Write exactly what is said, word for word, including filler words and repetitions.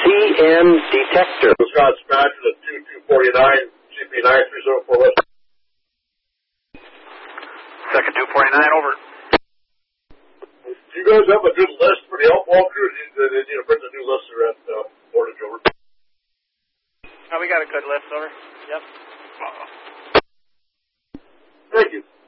M detector. Scott Scratch at two two four nine, G P nine three zero four West. Second two forty-nine, over. Do you guys have a good list for the outball crew? They need to print a new list there at uh, Portage, over. Oh, we got a good list, over. Yep. Thank you.